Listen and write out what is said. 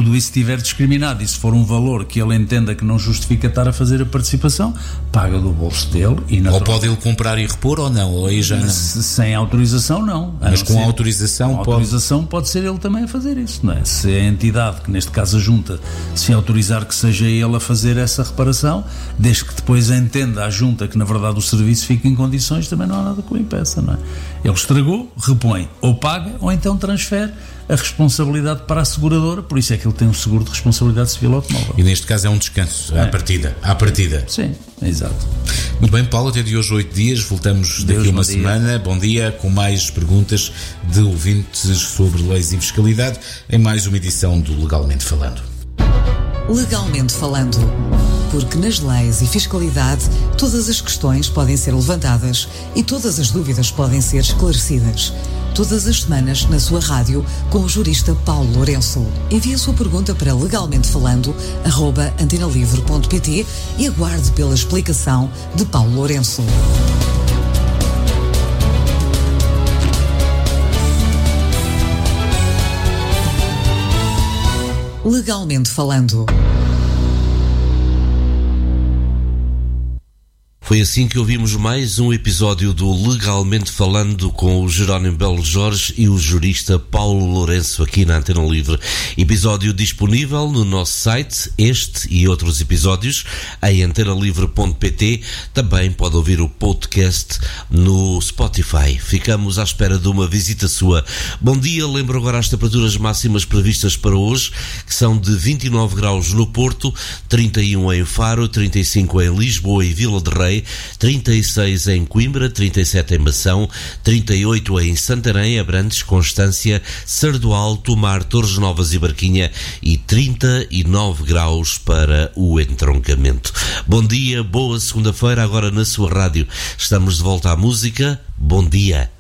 tudo isso estiver discriminado e se for um valor que ele entenda que não justifica estar a fazer a participação, paga do bolso dele. E ou pode ele comprar e repor ou não? Ou aí já não? Sem autorização não. Mas com autorização pode... autorização pode ser ele também a fazer isso, não é? Se a entidade, que neste caso a junta, se autorizar que seja ele a fazer essa reparação, desde que depois entenda a junta que na verdade o serviço fica em condições, também não há nada que o impeça, não é? Ele estragou, repõe, ou paga, ou então transfere a responsabilidade para a seguradora, por isso é que ele tem um seguro de responsabilidade civil automóvel. E neste caso é um descanso, à partida. Sim, exato. Muito bem, Paulo, até de hoje 8 dias, voltamos daqui a uma semana. Bom dia, com mais perguntas de ouvintes sobre leis e fiscalidade, em mais uma edição do Legalmente Falando. Legalmente Falando, porque nas leis e fiscalidade todas as questões podem ser levantadas e todas as dúvidas podem ser esclarecidas. Todas as semanas na sua rádio com o jurista Paulo Lourenço. Envie a sua pergunta para legalmentefalando@antenalivre.pt e aguarde pela explicação de Paulo Lourenço. Legalmente Falando. Foi assim que ouvimos mais um episódio do Legalmente Falando com o Jerónimo Belo Jorge e o jurista Paulo Lourenço aqui na Antena Livre. Episódio disponível no nosso site, este e outros episódios, em antenalivre.pt. Também pode ouvir o podcast no Spotify. Ficamos à espera de uma visita sua. Bom dia, lembro agora as temperaturas máximas previstas para hoje, que são de 29 graus no Porto, 31 em Faro, 35 em Lisboa e Vila de Rei, 36 em Coimbra, 37 em Mação, 38 em Santarém, Abrantes, Constância, Sardual, Tomar, Torres Novas e Barquinha e 39 graus para o entroncamento. Bom dia, boa segunda-feira, agora na sua rádio. Estamos de volta à música. Bom dia.